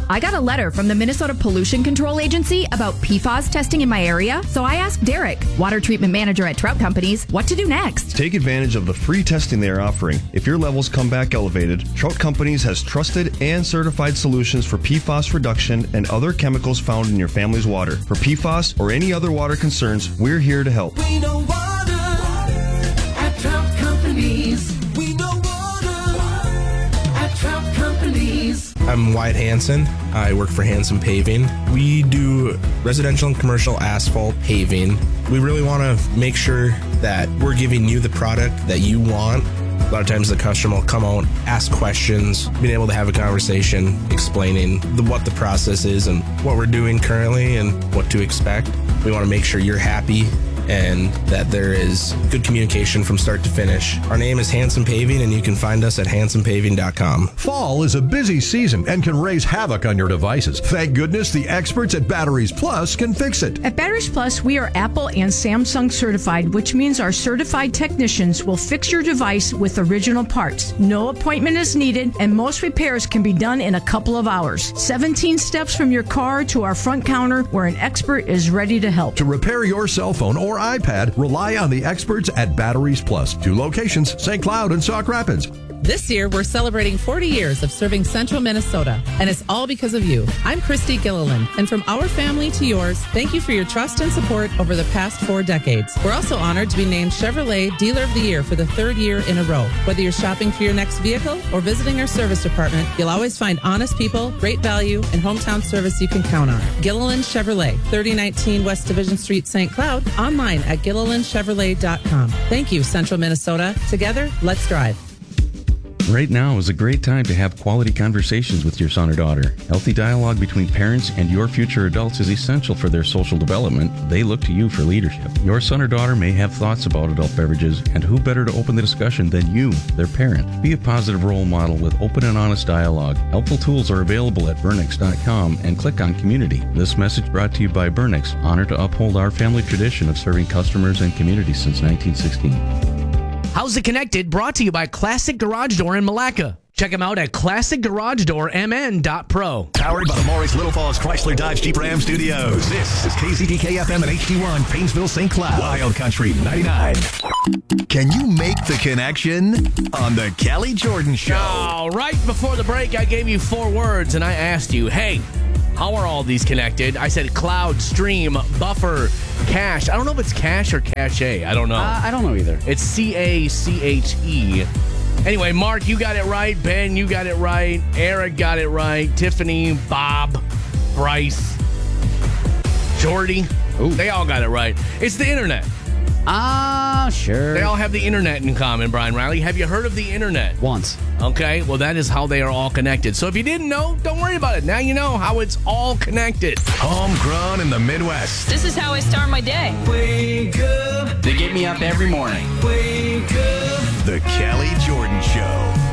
I got a letter from the Minnesota Pollution Control Agency about PFAS testing in my area, so I asked Derek, water treatment manager at Trout Companies, what to do next. Take advantage of the free testing they are offering. If your levels come back elevated, Trout Companies has trusted and certified solutions for PFAS reduction and other chemicals found in your family's water. For PFAS or any other water concerns, we're here to help. We know water at Trout Companies. We know water at Trout Companies. I'm Wyatt Hansen. I work for Hansen Paving. We do residential and commercial asphalt paving. We really want to make sure that we're giving you the product that you want. A lot of times the customer will come out, ask questions, being able to have a conversation, explaining what the process is and what we're doing currently and what to expect. We want to make sure you're happy and that there is good communication from start to finish. Our name is Hansen Paving, and you can find us at hansenpaving.com. Fall is a busy season and can raise havoc on your devices. Thank goodness the experts at Batteries Plus can fix it. At Batteries Plus, we are Apple and Samsung certified, which means our certified technicians will fix your device with original parts. No appointment is needed, and most repairs can be done in a couple of hours. 17 steps from your car to our front counter where an expert is ready to help. To repair your cell phone or iPad, rely on the experts at Batteries Plus. 2 locations, St. Cloud and Sauk Rapids. This year, we're celebrating 40 years of serving Central Minnesota, and it's all because of you. I'm Christy Gilliland, and from our family to yours, thank you for your trust and support over the past 4 decades. We're also honored to be named Chevrolet Dealer of the Year for the 3rd year in a row. Whether you're shopping for your next vehicle or visiting our service department, you'll always find honest people, great value, and hometown service you can count on. Gilliland Chevrolet, 3019 West Division Street, St. Cloud, online at GillilandChevrolet.com. Thank you, Central Minnesota. Together, let's drive. Right now is a great time to have quality conversations with your son or daughter. Healthy dialogue between parents and your future adults is essential for their social development. They look to you for leadership. Your son or daughter may have thoughts about adult beverages, and who better to open the discussion than you, their parent. Be a positive role model with open and honest dialogue. Helpful tools are available at Burnix.com and click on Community. This message brought to you by Burnix, honored to uphold our family tradition of serving customers and communities since 1916. How's It Connected? Brought to you by Classic Garage Door in Malacca. Check them out at classicgaragedoormn.pro. Powered by the Maurice Little Falls Chrysler Dodge Jeep Ram Studios. This is KZDK FM and HD1, Painesville, St. Cloud. Wild Country 99. Can you make the connection on the Kelly Jordan Show? Now, right before the break, I gave you 4 words, and I asked you, hey, how are all these connected? I said cloud, stream, buffer, cache. I don't know if it's cache or cache. I don't know. I don't know either. It's C-A-C-H-E. Anyway, Mark, you got it right. Ben, you got it right. Eric got it right. Tiffany, Bob, Bryce, Jordy. Ooh. They all got it right. It's the internet. Sure. They all have the internet in common, Brian Riley. Have you heard of the internet? Once. Okay, well, that is how they are all connected. So if you didn't know, don't worry about it. Now you know how it's all connected. Homegrown in the Midwest. This is how I start my day. Wake up. They get me up every morning. Wake up. The Kelly Jordan Show.